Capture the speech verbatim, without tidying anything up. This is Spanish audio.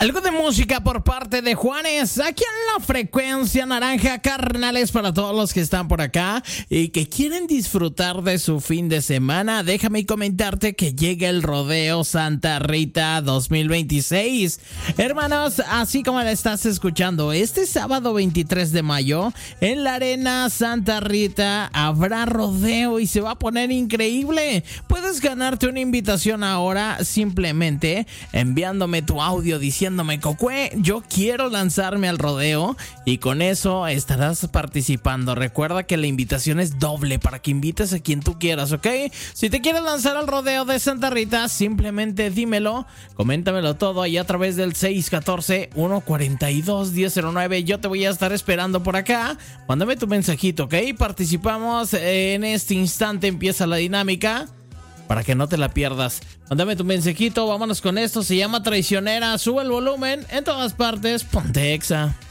Algo de música por parte de Juanes, aquí en la frecuencia naranja, carnales, para todos los que están por acá y que quieren disfrutar de su fin de semana. Déjame comentarte que llega el Rodeo Santa Rita dos mil veintiséis. Hermanos, así como la estás escuchando, este sábado veintitrés de mayo, en la Arena Santa Rita habrá rodeo y se va a poner increíble. Puedes ganarte una invitación ahora simplemente enviándome tu audio diciendo Diciéndome, Cocue, yo quiero lanzarme al rodeo, y con eso estarás participando. Recuerda que la invitación es doble para que invites a quien tú quieras, ¿ok? Si te quieres lanzar al rodeo de Santa Rita, simplemente dímelo, coméntamelo todo ahí a través del seis uno cuatro, uno cuatro dos, uno cero cero nueve. Yo te voy a estar esperando por acá. Mándame tu mensajito, ¿ok? Participamos en este instante, empieza la dinámica para que no te la pierdas. Mándame tu mensajito, vámonos con esto. Se llama Traicionera. Sube el volumen en todas partes. Ponte Exa.